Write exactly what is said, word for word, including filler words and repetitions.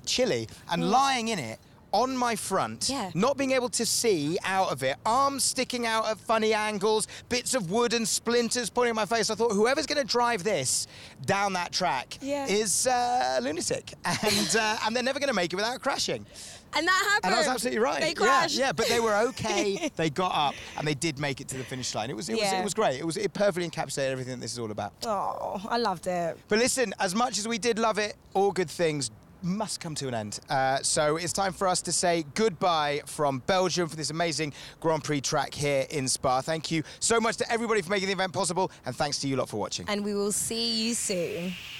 chilly, and lying in it, on my front, Yeah. not being able to see out of it, arms sticking out at funny angles, bits of wood and splinters pointing at my face. I thought, whoever's going to drive this down that track Yeah. is uh, a lunatic, and uh, and they're never going to make it without crashing. And that happened. And I was absolutely right. They crashed. Yeah, yeah, but they were okay. They got up and they did make it to the finish line. It was, it was, Yeah. it was great. It was, it perfectly encapsulated everything that this is all about. Oh, I loved it. But listen, as much as we did love it, all good things must come to an end. Uh, so it's time for us to say goodbye from Belgium for this amazing Grand Prix track here in Spa. Thank you so much to everybody for making the event possible, and thanks to you lot for watching. And we will see you soon.